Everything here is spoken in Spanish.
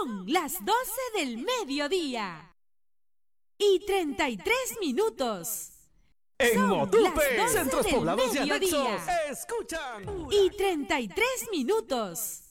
Son las 12 del mediodía y 33 minutos. En Son Motupe, las 12 Centros del Poblados y mediodía Anexos, escuchan. y 33 minutos.